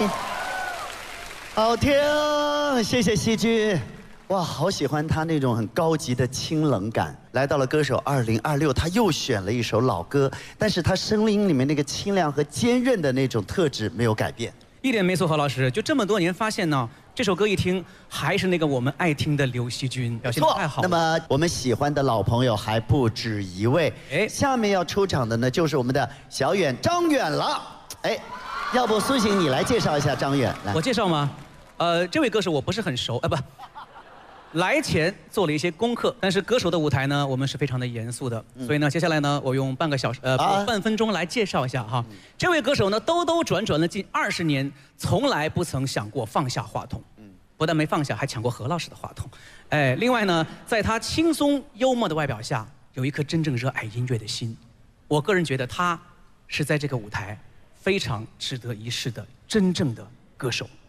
谢。 好听，谢谢希君。哇，好喜欢他那种很高级的清冷感。来到了歌手2026，他又选了一首老歌，但是他声音里面那个清亮和坚韧的那种特质没有改变。 一点没错，何老师，就这么多年发现呢，这首歌一听还是那个我们爱听的刘惜君，表现得太好了。 那么我们喜欢的老朋友还不止一位，下面要出场的呢就是我们的小远张远了。要不苏醒你来介绍一下张远？来， 我介绍吗？这位歌手我不是很熟，不。来前做了一些功课，但是歌手的舞台呢，我们是非常的严肃的，所以呢，接下来呢，我用半分钟来介绍一下哈。这位歌手呢，兜兜转转了近20年，从来不曾想过放下话筒，不但没放下，还抢过何老师的话筒。另外呢，在他轻松幽默的外表下，有一颗真正热爱音乐的心。我个人觉得他是在这个舞台非常值得一试的真正的歌手。